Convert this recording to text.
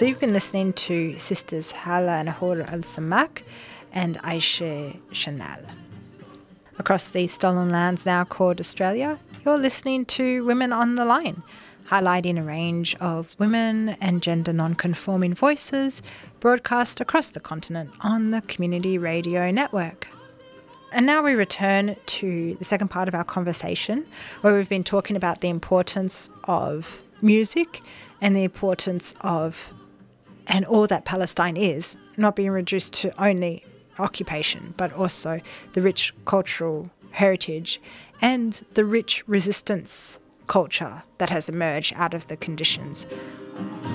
So you've been listening to Sisters Hala Nahor Al-Samak and Aisha Chanel. Across these stolen lands now called Australia, you're listening to Women on the Line, highlighting a range of women and gender non-conforming voices broadcast across the continent on the Community Radio Network. And now we return to the second part of our conversation, where we've been talking about the importance of music and the importance of, and all that Palestine is, not being reduced to only occupation, but also the rich cultural heritage and the rich resistance culture that has emerged out of the conditions.